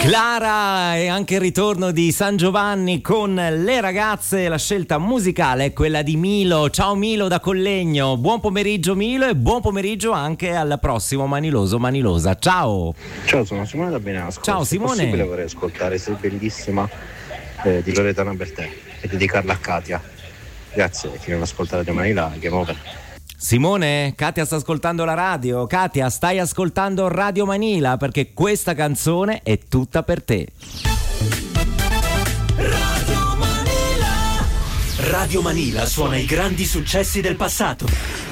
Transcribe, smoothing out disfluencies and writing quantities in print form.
Clara e anche il ritorno di San Giovanni con le ragazze. La scelta musicale è quella di Milo. Ciao Milo da Collegno. Buon pomeriggio Milo e buon pomeriggio anche al prossimo Maniloso Manilosa. Ciao. Ciao, sono Simone da Benasco. Ciao Simone. Se possibile vorrei ascoltare Sei bellissima di Loredana Bertè e dedicarla a Katia. Grazie, chi non ascolta Radio Manila, game over. Simone, Katia sta ascoltando la radio. Katia, stai ascoltando Radio Manila perché questa canzone è tutta per te. Radio Manila suona i grandi successi del passato.